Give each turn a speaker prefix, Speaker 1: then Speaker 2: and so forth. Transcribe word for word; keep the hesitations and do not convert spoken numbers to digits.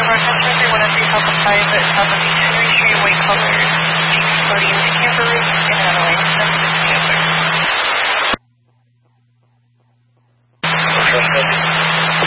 Speaker 1: of our customers, they want to see how the private has a meet and greet